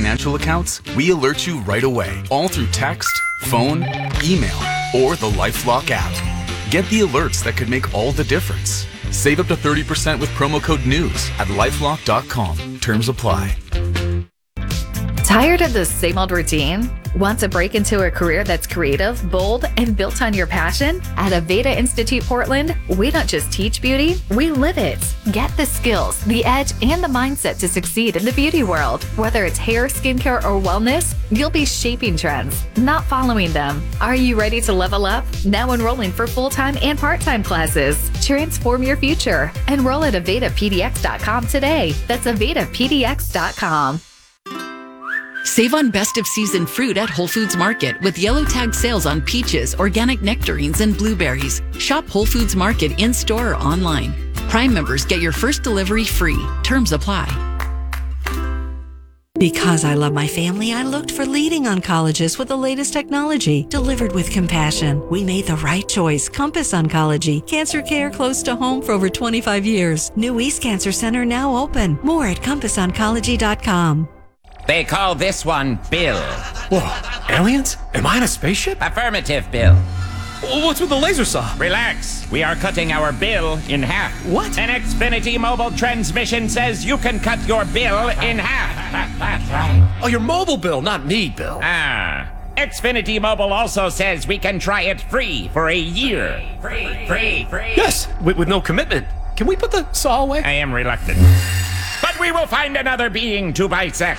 financial accounts, we alert you right away, all through text, phone, email, or the LifeLock app. Get the alerts that could make all the difference. Save up to 30% with promo code NEWS at lifelock.com. Terms apply. Tired of the same old routine? Want to break into a career that's creative, bold, and built on your passion? At Aveda Institute Portland, we don't just teach beauty, we live it. Get the skills, the edge, and the mindset to succeed in the beauty world. Whether it's hair, skincare, or wellness, you'll be shaping trends, not following them. Are you ready to level up? Now enrolling for full-time and part-time classes. Transform your future. Enroll at AvedaPDX.com today. That's AvedaPDX.com. Save on best of season fruit at Whole Foods Market with yellow tag sales on peaches, organic nectarines, and blueberries. Shop Whole Foods Market in-store or online. Prime members get your first delivery free. Terms apply. Because I love my family, I looked for leading oncologists with the latest technology, delivered with compassion. We made the right choice. Compass Oncology. Cancer care close to home for over 25 years. New East Cancer Center now open. More at CompassOncology.com. They call this one Bill. Whoa, aliens? Am I in a spaceship? Affirmative, Bill. What's with the laser saw? Relax. We are cutting our bill in half. What? An Xfinity mobile transmission says you can cut your bill in half. Oh, your mobile bill, not me, Bill. Xfinity Mobile also says we can try it free for a year. Free. Yes, with no commitment. Can we put the saw away? I am reluctant. But we will find another being to bisect.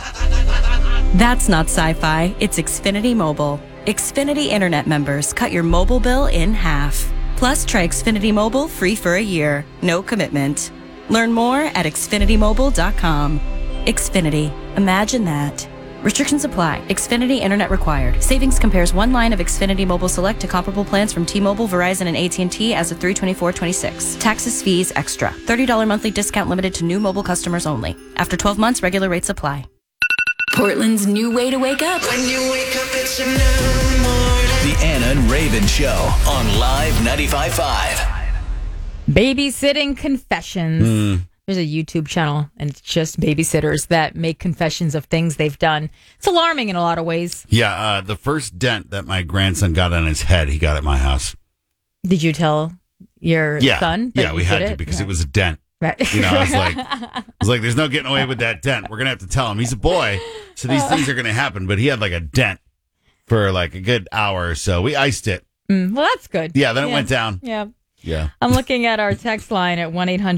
That's not sci-fi, it's Xfinity Mobile. Xfinity Internet members cut your mobile bill in half. Plus, try Xfinity Mobile free for a year. No commitment. Learn more at xfinitymobile.com. Xfinity. Imagine that. Restrictions apply. Xfinity Internet required. Savings compares one line of Xfinity Mobile Select to comparable plans from T-Mobile, Verizon, and AT&T as of 3/24/26. Taxes, fees, extra. $30 monthly discount limited to new mobile customers only. After 12 months, regular rates apply. Portland's new way to wake up. When you wake up, it's a new morning. The Anna and Raven Show on Live 95.5. Babysitting confessions. There's a YouTube channel, and it's just babysitters that make confessions of things they've done. It's alarming in a lot of ways. Yeah, the first dent that my grandson got on his head, he got at my house. Did you tell your son? Yeah, we had to because it was a dent. Right. You know, I was like, there's no getting away with that dent. We're going to have to tell him. He's a boy, so these things are going to happen. But he had like a dent for like a good hour or so. We iced it. Well, that's good. Yeah, then it went down. Yeah. Yeah. I'm looking at our text line at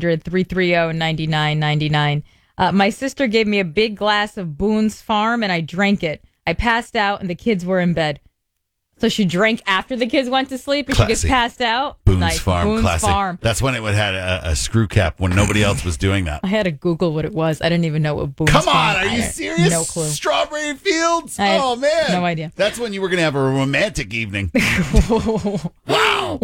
1-800-330-9999. My sister gave me a big glass of Boone's Farm, and I drank it. I passed out, and the kids were in bed. So she drank after the kids went to sleep, and she gets passed out. Boone's Farm, Boone's classic. Farm. That's when it had a screw cap when nobody else was doing that. I had to Google what it was. I didn't even know what Boone's Come Farm. on, are you serious? No clue. Strawberry Fields? Oh, man. No idea. That's when you were going to have a romantic evening. Wow.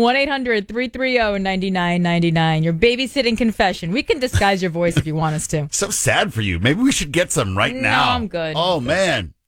1-800-330-9999. Your babysitting confession. We can disguise your voice if you want us to. So sad for you. Maybe we should get some right now. No, I'm good. Oh, man.